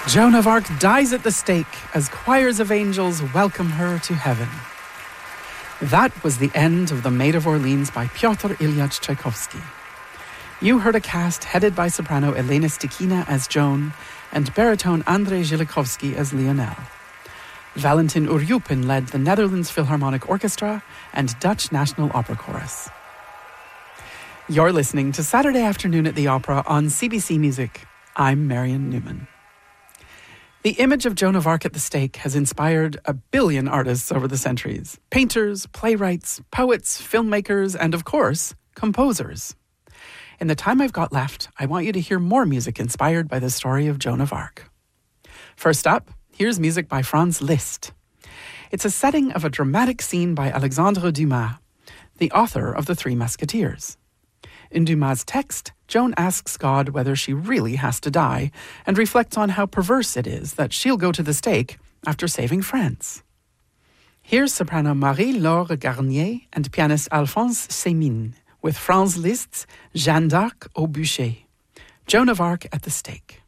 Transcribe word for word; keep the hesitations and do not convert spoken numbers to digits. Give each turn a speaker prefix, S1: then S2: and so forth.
S1: Joan of Arc dies at the stake as choirs of angels welcome her to heaven. That was the end of The Maid of Orleans by Pyotr Ilyich Tchaikovsky. You heard a cast headed by soprano Elena Stikina as Joan and baritone Andrei Zhilikovsky as Lionel. Valentin Uryupin led the Netherlands Philharmonic Orchestra and Dutch National Opera Chorus. You're listening to Saturday Afternoon at the Opera on C B C Music. I'm Marion Newman. The image of Joan of Arc at the stake has inspired a billion artists over the centuries. Painters, playwrights, poets, filmmakers, and of course, composers. In the time I've got left, I want you to hear more music inspired by the story of Joan of Arc. First up, here's music by Franz Liszt. It's a setting of a dramatic scene by Alexandre Dumas, the author of The Three Musketeers. In Dumas' text, Joan asks God whether she really has to die and reflects on how perverse it is that she'll go to the stake after saving France. Here's soprano Marie-Laure Garnier and pianist Alphonse Sémine with Franz Liszt's Jeanne d'Arc au bûcher, Joan of Arc at the stake.